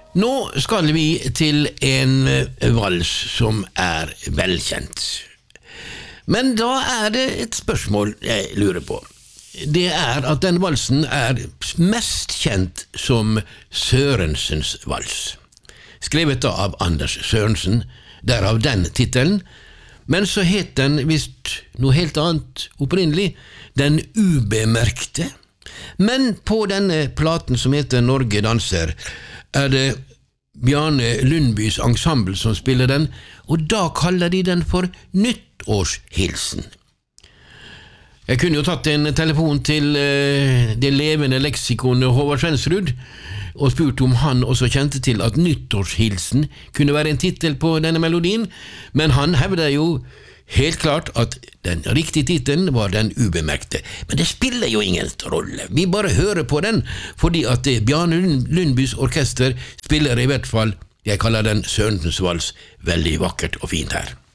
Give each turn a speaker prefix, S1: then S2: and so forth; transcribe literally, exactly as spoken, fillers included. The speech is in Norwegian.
S1: Nå skal vi til en vals som er velkjent. Men da er det et spørsmål jeg lurer på. Det er at den valsen er mest kjent som Sørensens vals. Skrevet da av Anders Sørensen, derav den titelen. Men så het den visst noe helt annet opprinnelig, Den ubemerkte. Men på denne platen som heter Norge danser, er det Bjarne Lundbys ensemble som spiller den, og da kaller de den for nyttårshilsen. Jeg kunne jo tatt en telefon til uh, det levende leksikonet Håvard Svensrud, og spurt om han også kjente til at nyttårshilsen kunne være en titel på denne melodien, men han hevder jo helt klart at den riktige titelen var Den ubemerkte. Men det spiller jo ingen rolle. Vi bare hører på den, fordi at Bjarne Lundbys orkester spiller i hvert fall, jeg kaller den Sørensens vals, veldig vakkert og fint her.